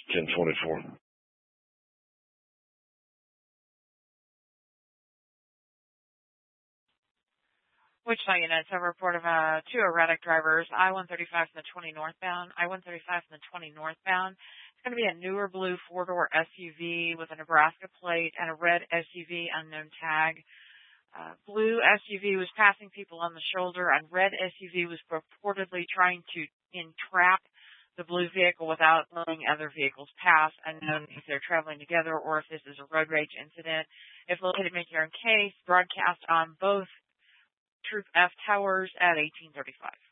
1024. Wichita units have a report of two erratic drivers, I-135 from the 20 northbound, I-135 from the 20 northbound. It's going to be a newer blue four-door SUV with a Nebraska plate and a red SUV unknown tag. Blue SUV was passing people on the shoulder, and red SUV was purportedly trying to entrap the blue vehicle without letting other vehicles pass, unknown if they're traveling together or if this is a road rage incident. If located, make your own case. Broadcast on both Troop F towers at 1835.